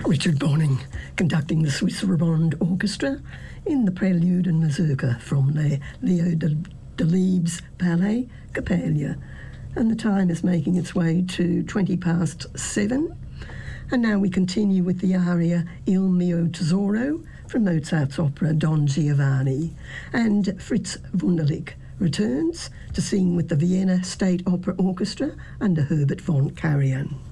Richard Bonning conducting the Swiss Romande Orchestra in the Prelude and Mazurka from the Leo Delibes Ballet, Coppelia. And the time is making its way to 7:20. And now we continue with the aria Il mio tesoro from Mozart's opera Don Giovanni. And Fritz Wunderlich returns to sing with the Vienna State Opera Orchestra under Herbert von Karajan.